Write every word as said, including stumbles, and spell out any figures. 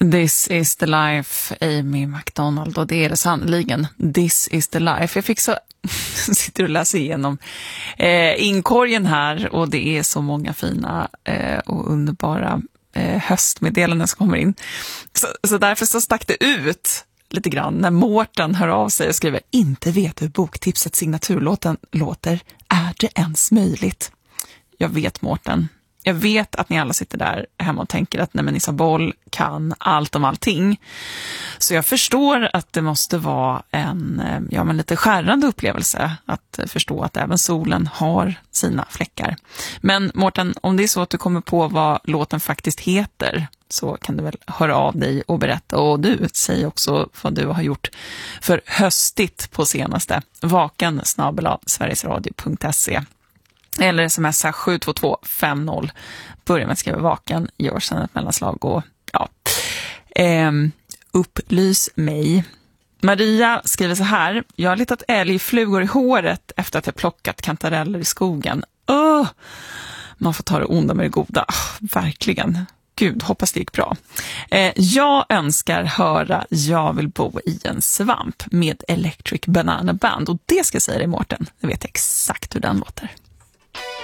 This is the life, Amy McDonald, och det är det sannoliken. This is the life. Jag fick så sitter och läser igenom eh, inkorgen här, och det är så många fina eh, och underbara eh, höstmeddelanden som kommer in. Så, så därför så stack det ut lite grann när Mårten hör av sig och skriver: inte vet hur boktipsets signaturlåten låter. Är det ens möjligt? Jag vet, Mårten. Jag vet att ni alla sitter där hemma och tänker att nej, men Isabel kan allt om allting. Så jag förstår att det måste vara en ja, men lite skärrande upplevelse att förstå att även solen har sina fläckar. Men Mårten, om det är så att du kommer på vad låten faktiskt heter, så kan du väl höra av dig och berätta. Och du, säg också vad du har gjort för höstigt på senaste. Vaken snabel-a sverigesradio punkt se. Eller smsa sju två två fem noll. Börja med att skriva vaken. Gör sedan ett mellanslag och ja. Ehm, upplys mig. Maria skriver så här: jag har letat älgflugor i håret efter att jag plockat kantareller i skogen. Öh! Man får ta det onda med det goda. Oh, verkligen. Gud, hoppas det gick bra. Eh, jag önskar höra Jag vill bo i en svamp med Electric Banana Band. Och det ska jag säga dig, Mårten. Jag vet exakt hur den låter.